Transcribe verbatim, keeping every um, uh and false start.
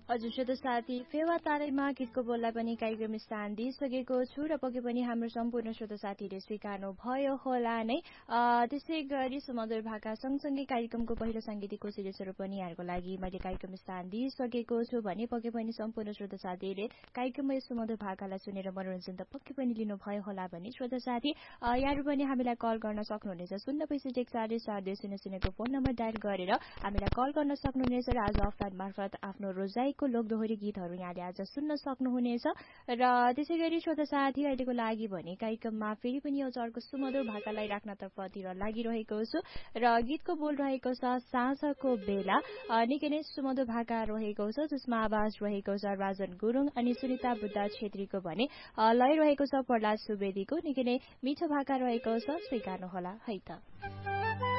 हजुर श्रोता साथी फेवा तारैमा गीतको बोललाई पनि कार्यक्रम स्थान दिइसकेको छु र पक्कै पनि हाम्रो सम्पूर्ण श्रोता साथीहरूले स्वीकार्नु भयो होला नै। त्यसै गरी सुमधुर भाका सँगसँगै कार्यक्रमको पहिलो साङ्गीतिक कोसिरेसहरू पनि यहाँहरूको लागि मैले कार्यक्रम स्थान दिइसकेको छु भने पक्कै पनि सम्पूर्ण श्रोता साथीहरूले कार्यक्रममा सुमधुर भाकालाई सुनेर मनोरञ्जन त पक्कै पनि लिनुभयो होला भने श्रोता साथी यहाँहरू पनि हामीलाई कल गर्न सक्नुहुनेछ शून्य पैँसठी एकचालिस चार दुई शून्य शून्यको फोन नम्बर डायल गरेर हामीलाई कल गर्न सक्नुहुनेछ र आज अफलाइन मार्फत आफ्नो रोजाइ को लोकदोहोरी गीतहरू यहाँले आज सुन्न सक्नुहुनेछ र त्यसै गरी श्रोता साथी अहिलेको लागि भने कार्यक्रममा फेरि पनि एउटा अर्को सुमधुर भाकालाई राख्नतर्फतिर लागिरहेको छु र गीतको बोल रहेको छ साँझको बेला निकै नै सुमधुर भाका रहेको छ जसमा आवाज रहेको छ राजन गुरुङ अनि सुनिता बुद्धा छेत्रीको भने लय रहेको छ प्रहलाद सुवेदीको निकै नै मिठो भाका रहेको छ स्वीकार्नुहोला है त।